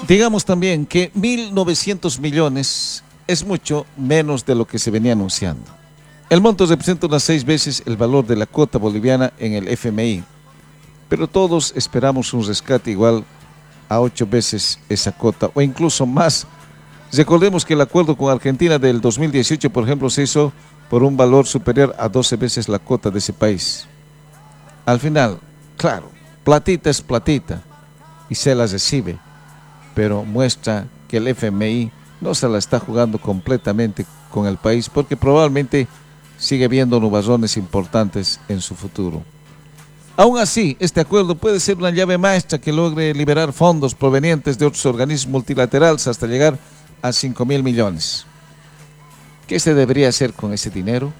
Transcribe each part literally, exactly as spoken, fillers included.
Digamos también que mil novecientos millones es mucho menos de lo que se venía anunciando. El monto representa unas seis veces el valor de la cuota boliviana en el F M I, pero todos esperamos un rescate igual a ocho veces esa cuota o incluso más. Recordemos que el acuerdo con Argentina del dos mil dieciocho, por ejemplo, se hizo por un valor superior a doce veces la cuota de ese país. Al final, claro, platita es platita y se la recibe, pero muestra que el F M I no se la está jugando completamente con el país porque probablemente sigue viendo nubarrones importantes en su futuro. Aún así, este acuerdo puede ser una llave maestra que logre liberar fondos provenientes de otros organismos multilaterales hasta llegar a cinco mil millones. ¿Qué se debería hacer con ese dinero?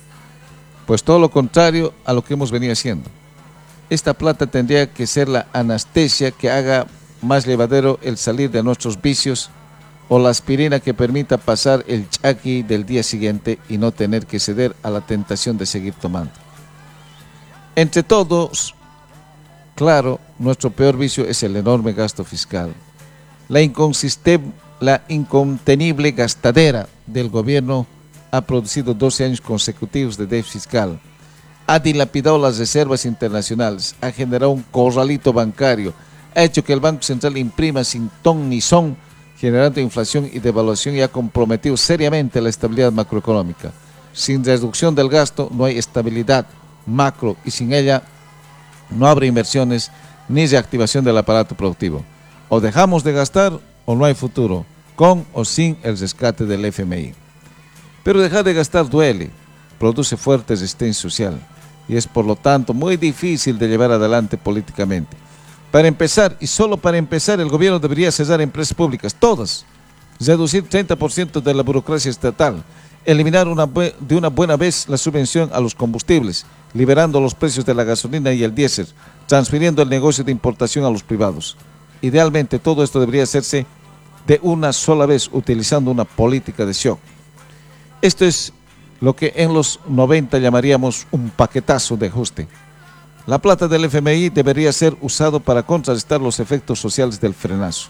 Pues todo lo contrario a lo que hemos venido haciendo. Esta plata tendría que ser la anestesia que haga más llevadero el salir de nuestros vicios o la aspirina que permita pasar el chaki del día siguiente y no tener que ceder a la tentación de seguir tomando. Entre todos, claro, nuestro peor vicio es el enorme gasto fiscal. La inconsistente, la incontenible gastadera del gobierno ha producido doce años consecutivos de déficit fiscal, ha dilapidado las reservas internacionales, ha generado un corralito bancario, ha hecho que el Banco Central imprima sin ton ni son, generando inflación y devaluación y ha comprometido seriamente la estabilidad macroeconómica. Sin reducción del gasto no hay estabilidad macro y sin ella no habrá inversiones ni reactivación del aparato productivo. O dejamos de gastar o no hay futuro, con o sin el rescate del F M I. Pero dejar de gastar duele, produce fuerte resistencia social y es por lo tanto muy difícil de llevar adelante políticamente. Para empezar, y solo para empezar, el gobierno debería cesar empresas públicas, todas, reducir treinta por ciento de la burocracia estatal, eliminar una, de una buena vez la subvención a los combustibles, liberando los precios de la gasolina y el diésel, transfiriendo el negocio de importación a los privados. Idealmente todo esto debería hacerse de una sola vez utilizando una política de shock. Esto es lo que en los noventa llamaríamos un paquetazo de ajuste. La plata del F M I debería ser usado para contrarrestar los efectos sociales del frenazo.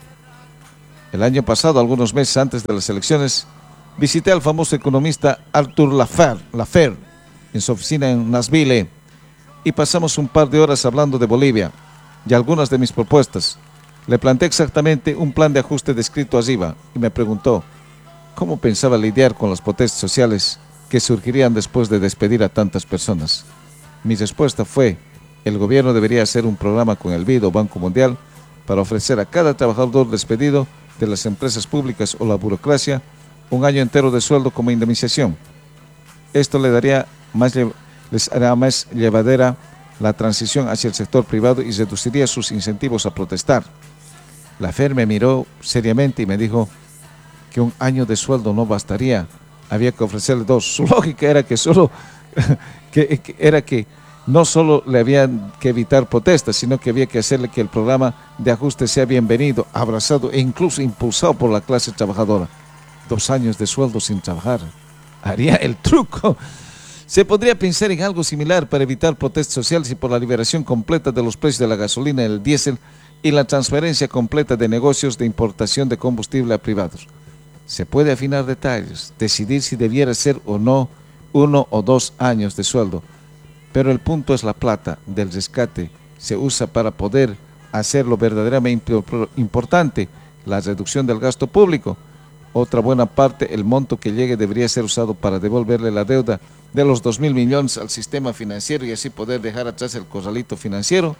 El año pasado, algunos meses antes de las elecciones, visité al famoso economista Arthur Laffer en su oficina en Nashville y pasamos un par de horas hablando de Bolivia y algunas de mis propuestas. Le planteé exactamente un plan de ajuste descrito arriba y me preguntó cómo pensaba lidiar con las protestas sociales que surgirían después de despedir a tantas personas. Mi respuesta fue, el gobierno debería hacer un programa con el B I D o Banco Mundial para ofrecer a cada trabajador despedido de las empresas públicas o la burocracia un año entero de sueldo como indemnización. Esto le daría más, les hará más llevadera la transición hacia el sector privado y reduciría sus incentivos a protestar. Laffer me miró seriamente y me dijo que un año de sueldo no bastaría, había que ofrecerle dos. Su lógica era que solo que, que era que no solo le habían que evitar protestas, sino que había que hacerle que el programa de ajuste sea bienvenido, abrazado e incluso impulsado por la clase trabajadora. Dos años de sueldo sin trabajar haría el truco. Se podría pensar en algo similar para evitar protestas sociales y por la liberación completa de los precios de la gasolina y el diésel y la transferencia completa de negocios de importación de combustible a privados. Se puede afinar detalles, decidir si debiera ser o no uno o dos años de sueldo, pero el punto es la plata del rescate se usa para poder hacer lo verdaderamente importante, la reducción del gasto público. Otra buena parte, el monto que llegue debería ser usado para devolverle la deuda de los dos mil millones al sistema financiero y así poder dejar atrás el corralito financiero.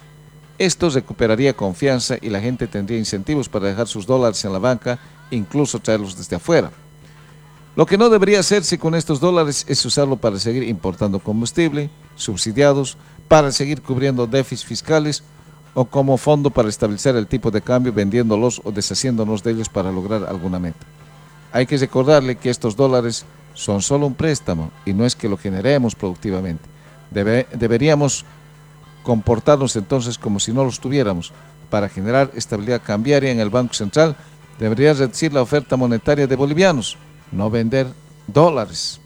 Esto recuperaría confianza y la gente tendría incentivos para dejar sus dólares en la banca, incluso traerlos desde afuera. Lo que no debería hacerse con estos dólares es usarlo para seguir importando combustible, subsidiados, para seguir cubriendo déficits fiscales o como fondo para estabilizar el tipo de cambio vendiéndolos o deshaciéndonos de ellos para lograr alguna meta. Hay que recordarle que estos dólares son solo un préstamo y no es que lo generemos productivamente. Debe, deberíamos comportarnos entonces como si no los tuviéramos. Para generar estabilidad cambiaria en el Banco Central debería reducir la oferta monetaria de bolivianos, no vender dólares.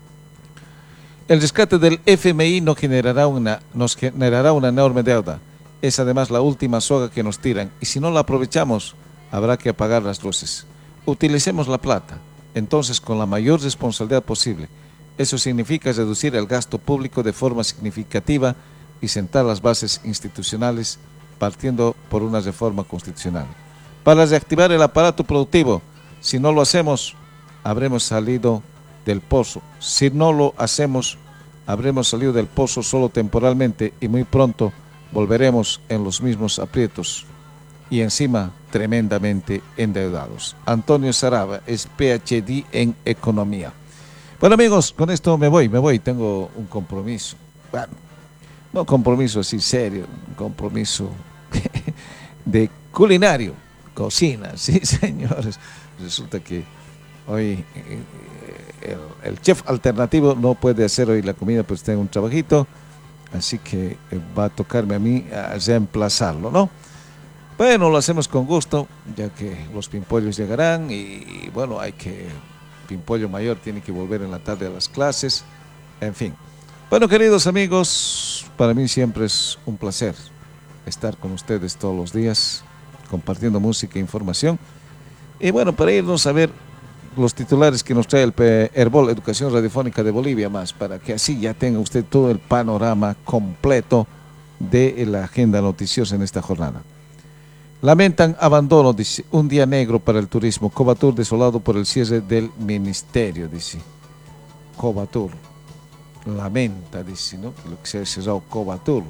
El rescate del F M I no generará una, nos generará una enorme deuda es además la última soga que nos tiran y si no la aprovechamos, habrá que apagar las luces. Utilicemos la plata, entonces con la mayor responsabilidad posible. Eso significa reducir el gasto público de forma significativa y sentar las bases institucionales partiendo por una reforma constitucional. Para reactivar el aparato productivo, si no lo hacemos, habremos salido del pozo. Si no lo hacemos, habremos salido del pozo solo temporalmente y muy pronto volveremos en los mismos aprietos y encima tremendamente endeudados. Antonio Saraba es P H D en Economía. Bueno amigos, con esto me voy, me voy, tengo un compromiso. Bueno, no compromiso así serio, un compromiso de culinario, cocina, sí señores. Resulta que hoy el, el chef alternativo no puede hacer hoy la comida, pues tengo un trabajito, así que va a tocarme a mí a reemplazarlo, ¿no? Bueno, lo hacemos con gusto, ya que los pimpollos llegarán y bueno, hay que, Pimpollo Mayor tiene que volver en la tarde a las clases, en fin. Bueno, queridos amigos, para mí siempre es un placer estar con ustedes todos los días, compartiendo música e información. Y bueno, para irnos a ver los titulares que nos trae el Herbol Educación Radiofónica de Bolivia más, para que así ya tenga usted todo el panorama completo de la agenda noticiosa en esta jornada. Lamentan abandono, dice, un día negro para el turismo. Covatur desolado por el cierre del ministerio, dice. Covatur lamenta, dice, ¿no? Lo que se ha cerrado Covatur.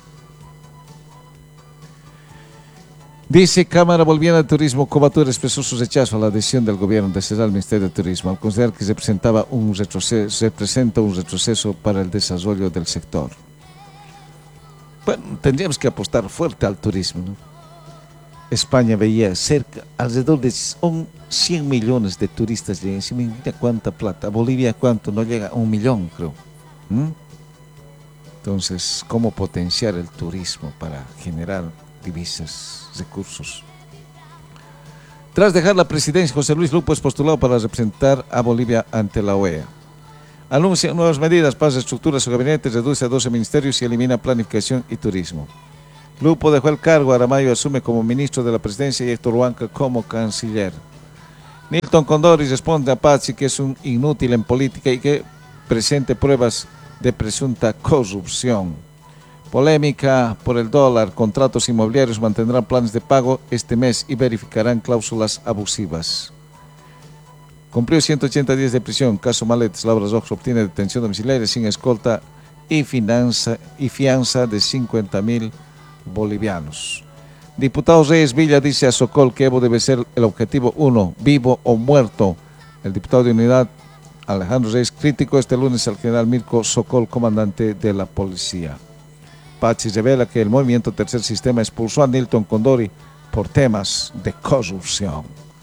Dice Cámara Boliviana de Turismo, Covatur expresó su rechazo a la decisión del gobierno de cerrar el Ministerio de Turismo, al considerar que representaba un retroceso, representa un retroceso para el desarrollo del sector. Bueno, tendríamos que apostar fuerte al turismo, ¿no? España veía cerca, alrededor de cien millones de turistas llegan. Mira cuánta plata. Bolivia, ¿cuánto? No llega a un millón, creo. ¿Mm? Entonces, ¿cómo potenciar el turismo para generar divisas, recursos? Tras dejar la presidencia, José Luis Lupo es postulado para representar a Bolivia ante la O E A. Anuncia nuevas medidas para reestructurar su gabinete, reduce a doce ministerios y elimina planificación y turismo. Lupo dejó el cargo, Aramayo asume como ministro de la presidencia y Héctor Huanca como canciller. Nilton Condori responde a Pazzi que es un inútil en política y que presente pruebas de presunta corrupción. Polémica por el dólar, contratos inmobiliarios mantendrán planes de pago este mes y verificarán cláusulas abusivas. Cumplió ciento ochenta días de prisión, caso Maletes, Laura Rojas obtiene detención domiciliaria sin escolta y, finanza, y fianza de cincuenta mil bolivianos. Diputado Reyes Villa dice a Sokol que Evo debe ser el objetivo uno, vivo o muerto. El diputado de Unidad Alejandro Reyes criticó este lunes al general Mirko Sokol, comandante de la policía. Pazzi revela que el movimiento Tercer Sistema expulsó a Nilton Condori por temas de corrupción.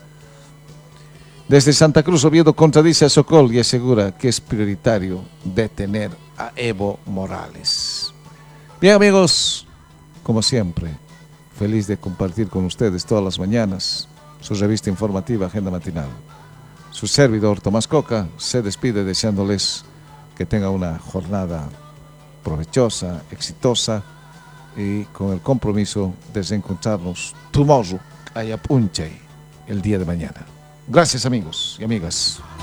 Desde Santa Cruz, Oviedo contradice a Sokol y asegura que es prioritario detener a Evo Morales. Bien amigos, como siempre, feliz de compartir con ustedes todas las mañanas su revista informativa Agenda Matinal. Su servidor Tomás Coca se despide deseándoles que tengan una jornada provechosa, exitosa y con el compromiso de reencontrarnos tomorrow, Ayapunche, el día de mañana. Gracias amigos y amigas.